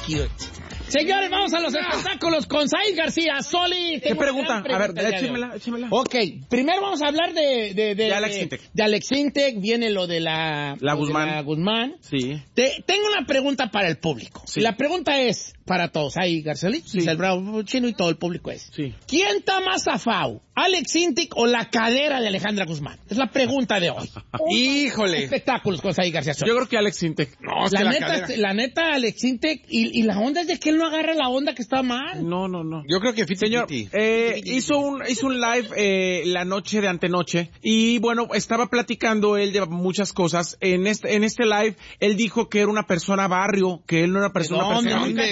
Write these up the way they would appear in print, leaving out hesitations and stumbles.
cute. Señores, vamos a los espectáculos con Said García. Soli. ¿Qué pregunta? A ver, échemela. Ok, primero vamos a hablar de Alex Sintek. De Alex Sintek, viene lo de la Guzmán. Sí. Tengo una pregunta para el público. Sí. La pregunta es para todos. Ahí, Garceli, Sí. el Bravo Chino y todo el público es. Sí. ¿Quién está más zafado? ¿Alex Sintek o la cadera de Alejandra Guzmán? Es la pregunta de hoy. Híjole. Espectáculos con Said García. Yo creo que Alex Sintek. No, es La que neta, cadera. la neta, Alex Sintek, y la onda es de que él no agarra la onda que está mal. No. Yo creo que Señor, hizo un live la noche de antenoche y bueno, estaba platicando él de muchas cosas. En este live, él dijo que era una persona barrio, que él no era una persona... ¿Dónde,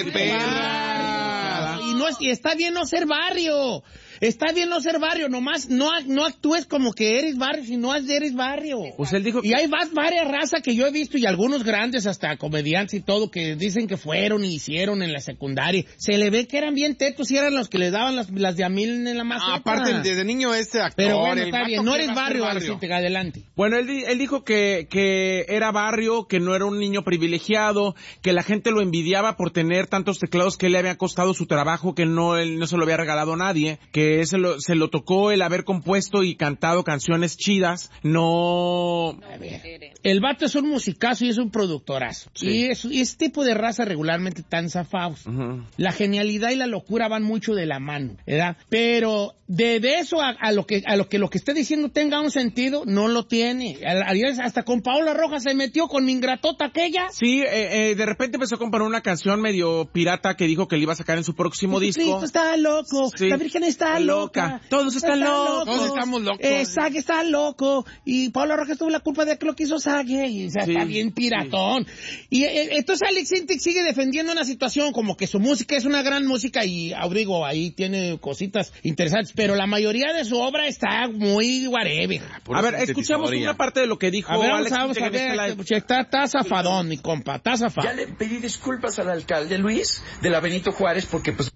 perra? Y está bien no ser barrio. Está bien no ser barrio, nomás no actúes como que eres barrio, si no eres barrio. Pues él dijo Y hay varias razas que yo he visto y algunos grandes, hasta comediantes y todo, que dicen que fueron y hicieron en la secundaria. Se le ve que eran bien tetos y eran los que les daban las de a mil en la maceta. Aparte, desde niño actor. Pero bueno, el está vato bien, no que eres va a ser barrio, Alex Sintek, adelante. Bueno, él dijo que era barrio, que no era un niño privilegiado, que la gente lo envidiaba por tener tantos teclados que le había costado su trabajo, que él no se lo había regalado a nadie, que se lo tocó el haber compuesto y cantado canciones chidas, no... A ver, el vato es un musicazo y es un productorazo. Sí. Y ese tipo de raza regularmente están zafados. Uh-huh. La genialidad y la locura van mucho de la mano, ¿verdad? Pero de eso a lo que esté diciendo tenga un sentido, no lo tiene. Hasta con Paola Rojas se metió con mi ingratota aquella. Sí, de repente empezó a componer una canción medio pirata que dijo que le iba a sacar en su próximo disco. Cristo está loco, Sí. la Virgen está loca. Todos están locos. Todos estamos locos. Sague está loco. Y Paola Rojas tuvo la culpa de que lo quiso Sague. Y, o sea, Sí, está bien piratón. Sí. Y entonces Alex Sintek sigue defendiendo una situación como que su música es una gran música y Abrigo ahí tiene cositas interesantes, pero la mayoría de su obra está muy whatever. A ver, escuchamos una parte de lo que dijo a ver, Alex vamos Sintek a en ver, este live. está zafadón, mi compa, está zafado. Ya le pedí disculpas al alcalde Luis de la Benito Juárez porque pues...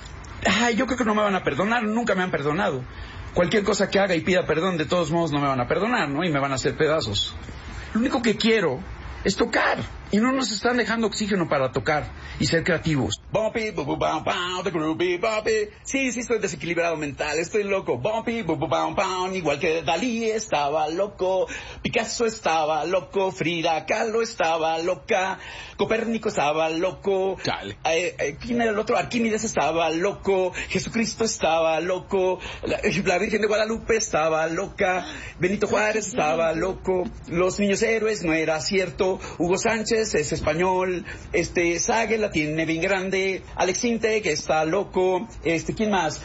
yo creo que no me van a perdonar, nunca me han perdonado. Cualquier cosa que haga y pida perdón, de todos modos no me van a perdonar, ¿no? Y me van a hacer pedazos. Lo único que quiero es tocar. Y no nos están dejando oxígeno para tocar y ser creativos. Bumpy, bu, bu, bam, bam, the groovy, bumpy. Sí, estoy desequilibrado mental, estoy loco. Bumpy, bu, bu, bam, bam. Igual que Dalí estaba loco, Picasso estaba loco, Frida Kahlo estaba loca, Copérnico estaba loco. ¿Quién era el otro? Arquímedes estaba loco, Jesucristo estaba loco, la Virgen de Guadalupe estaba loca, Benito Juárez estaba loco, los niños héroes no era cierto, Hugo Sánchez es español, Sague la tiene bien grande, Alex Sintek está loco, ¿quién más?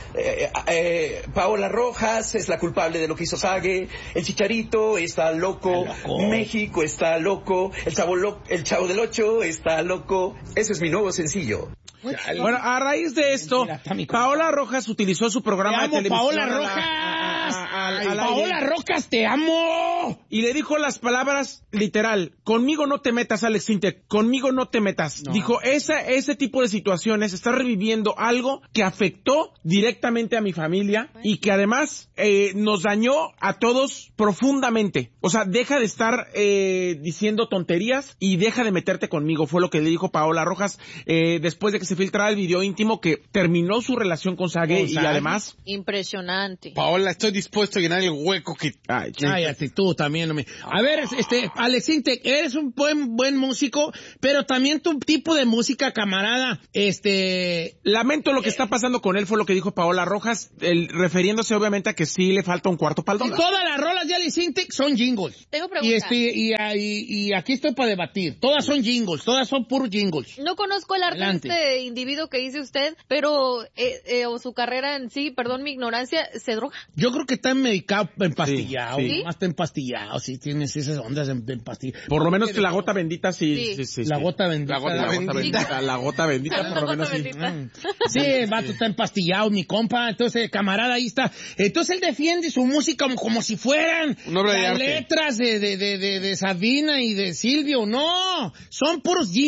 Paola Rojas es la culpable de lo que hizo Sague, el Chicharito está loco, México está loco, el Chavo del Ocho está loco. Ese es mi nuevo sencillo. Bueno, a raíz de esto, Paola Rojas utilizó su programa de televisión. Paola Rojas. Paola Rojas, te amo. Y le dijo las palabras literal: conmigo no te metas, Alex Sintek, conmigo no te metas. No. Dijo, ese tipo de situaciones está reviviendo algo que afectó directamente a mi familia y que además nos dañó a todos profundamente. O sea, deja de estar diciendo tonterías y deja de meterte conmigo, fue lo que le dijo Paola Rojas después de que se filtrara el video íntimo que terminó su relación con Sague y además... Impresionante. Paola, estoy dispuesto a llenar el hueco que... Cállate, tú también. No me... A ver, Alex Sintek, eres un buen músico, pero también tu tipo de música, camarada, Lamento lo que está pasando con él, fue lo que dijo Paola Rojas, refiriéndose obviamente a que sí le falta un cuarto para el dólar. Todas las rolas de Alex Sintek son jingles. Tengo preguntas. Y aquí estoy para debatir. Todas son jingles, todas son puros jingles. No conozco el arte de este individuo que dice usted, pero o su carrera en sí, perdón mi ignorancia, ¿se droga? Yo creo que está medicado, empastillado. Sí. Más está empastillado, sí, tienes esas ondas de empastillado. Por lo menos que la gota bendita sí. La gota bendita. La gota bendita, por lo menos sí. Sí, el vato está empastillado, mi compa. Entonces, camarada, ahí está. Entonces él defiende su música como si fueran una obra de arte. Letras de Sabina y de Silvio. No, son puros